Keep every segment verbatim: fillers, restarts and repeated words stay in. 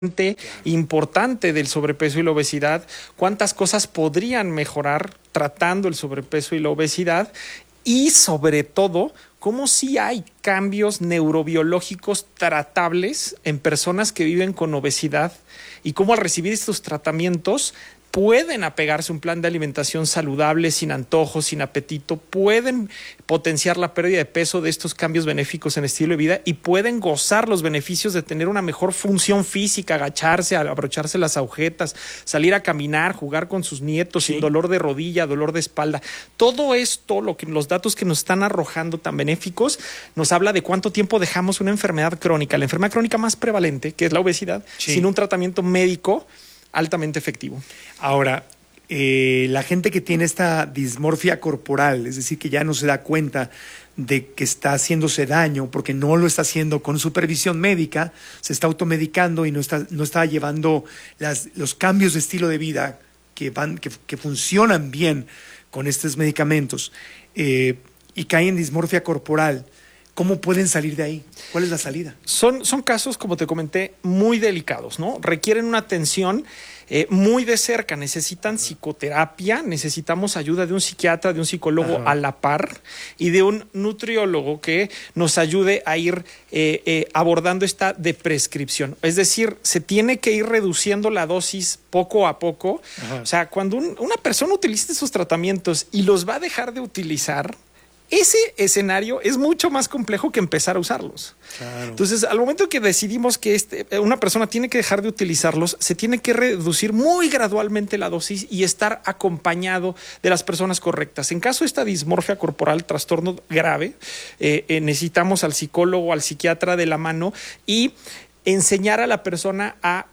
importante del sobrepeso y la obesidad, cuántas cosas podrían mejorar tratando el sobrepeso y la obesidad y sobre todo cómo sí hay cambios neurobiológicos tratables en personas que viven con obesidad y cómo al recibir estos tratamientos pueden apegarse a un plan de alimentación saludable, sin antojos, sin apetito, pueden potenciar la pérdida de peso de estos cambios benéficos en el estilo de vida y pueden gozar los beneficios de tener una mejor función física, agacharse, abrocharse las agujetas, salir a caminar, jugar con sus nietos sí. sin dolor de rodilla, dolor de espalda. Todo esto, lo que, los datos que nos están arrojando tan benéficos, nos habla de cuánto tiempo dejamos una enfermedad crónica, la enfermedad crónica más prevalente, que es la obesidad, sí. sin un tratamiento médico altamente efectivo. Ahora, eh, la gente que tiene esta dismorfia corporal, es decir, que ya no se da cuenta de que está haciéndose daño porque no lo está haciendo con supervisión médica, se está automedicando y no está, no está llevando las, los cambios de estilo de vida que, van, que, que funcionan bien con estos medicamentos eh, y caen en dismorfia corporal. ¿Cómo pueden salir de ahí? ¿Cuál es la salida? Son, son casos, como te comenté, muy delicados, ¿no? Requieren una atención eh, muy de cerca. Necesitan psicoterapia, necesitamos ayuda de un psiquiatra, de un psicólogo Ajá. a la par y de un nutriólogo que nos ayude a ir eh, eh, abordando esta deprescripción. Es decir, se tiene que ir reduciendo la dosis poco a poco. Ajá. O sea, cuando un, una persona utiliza esos tratamientos y los va a dejar de utilizar, ese escenario es mucho más complejo que empezar a usarlos. Claro. Entonces, al momento que decidimos que este, una persona tiene que dejar de utilizarlos, se tiene que reducir muy gradualmente la dosis y estar acompañado de las personas correctas. En caso de esta dismorfia corporal, trastorno grave, eh, eh, necesitamos al psicólogo, al psiquiatra de la mano y enseñar a la persona a,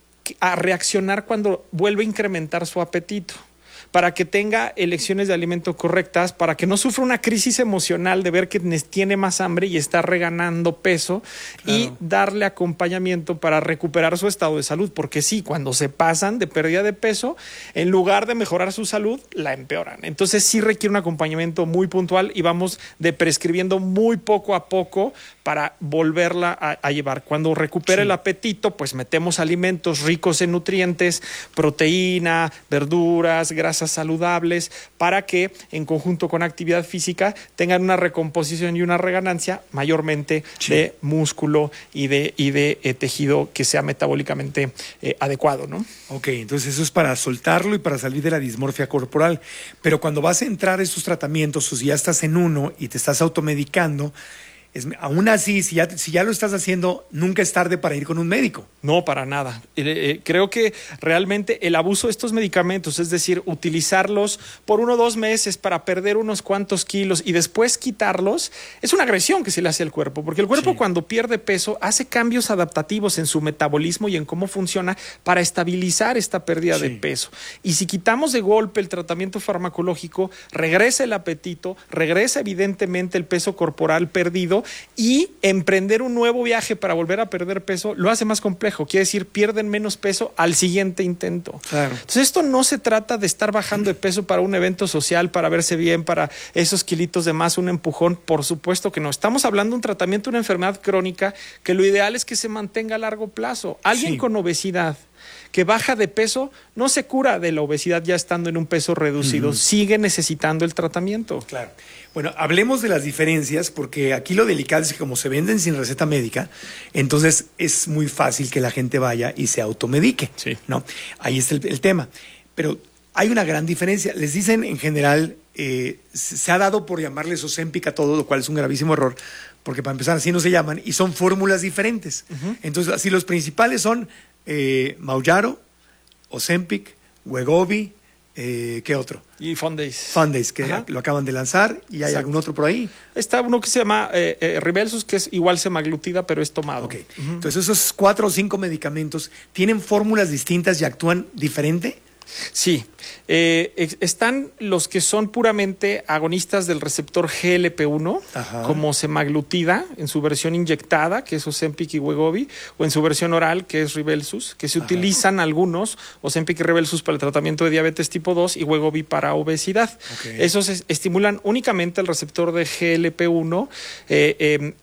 a reaccionar cuando vuelve a incrementar su apetito, para que tenga elecciones de alimento correctas, para que no sufra una crisis emocional de ver que tiene más hambre y está reganando peso, claro. y darle acompañamiento para recuperar su estado de salud, porque sí, cuando se pasan de pérdida de peso, en lugar de mejorar su salud, la empeoran. Entonces sí requiere un acompañamiento muy puntual y vamos deprescribiendo muy poco a poco para volverla a, a llevar. Cuando recupere sí. el apetito, pues metemos alimentos ricos en nutrientes, proteína, verduras, grasas saludables, para que en conjunto con actividad física tengan una recomposición y una reganancia mayormente sí. de músculo y de, y de eh, tejido que sea metabólicamente eh, adecuado, ¿no? Ok, entonces eso es para soltarlo y para salir de la dismorfia corporal. Pero cuando vas a entrar a estos tratamientos o si ya estás en uno y te estás automedicando, Es, aún así, si ya, si ya lo estás haciendo, nunca es tarde para ir con un médico. No, para nada. Eh, eh, creo que realmente el abuso de estos medicamentos, es decir, utilizarlos por uno o dos meses para perder unos cuantos kilos y después quitarlos, es una agresión que se le hace al cuerpo, porque el cuerpo sí. cuando pierde peso hace cambios adaptativos en su metabolismo y en cómo funciona para estabilizar esta pérdida sí. de peso. Y si quitamos de golpe el tratamiento farmacológico, regresa el apetito, regresa evidentemente el peso corporal perdido, y emprender un nuevo viaje para volver a perder peso lo hace más complejo. Quiere decir, pierden menos peso al siguiente intento. Claro. Entonces, esto no se trata de estar bajando de peso para un evento social, para verse bien, para esos kilitos de más, un empujón. Por supuesto que no. Estamos hablando de un tratamiento de una enfermedad crónica que lo ideal es que se mantenga a largo plazo. Alguien sí. con obesidad que baja de peso no se cura de la obesidad ya estando en un peso reducido, uh-huh. sigue necesitando el tratamiento. Claro. Bueno, hablemos de las diferencias, porque aquí lo delicado es que como se venden sin receta médica, entonces es muy fácil que la gente vaya y se automedique, sí. ¿no? Ahí está el, el tema. Pero hay una gran diferencia. Les dicen en general, eh, se ha dado por llamarles Ozempic a todo, lo cual es un gravísimo error, porque para empezar así no se llaman, y son fórmulas diferentes. Uh-huh. Entonces, así los principales son Eh, Mounjaro, Ozempic, Wegovy, eh, ¿qué otro? Y Fondace. Fondace, que Ajá. lo acaban de lanzar, y hay Exacto. algún otro por ahí. Está uno que se llama eh, eh, Rybelsus, que es igual semaglutida, pero es tomado. Okay. Uh-huh. Entonces esos cuatro o cinco medicamentos tienen fórmulas distintas y actúan diferente. Sí, eh, están los que son puramente agonistas del receptor G L P uno, Ajá. como semaglutida en su versión inyectada, que es Ozempic y Wegovy, o en su versión oral, que es Rybelsus, que se Ajá. utilizan algunos, Ozempic y Rybelsus para el tratamiento de diabetes tipo dos y Wegovy para obesidad. Okay. Esos es, estimulan únicamente el receptor de G L P uno eh, eh, y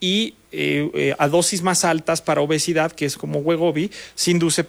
eh, eh, a dosis más altas para obesidad, que es como Wegovy, se induce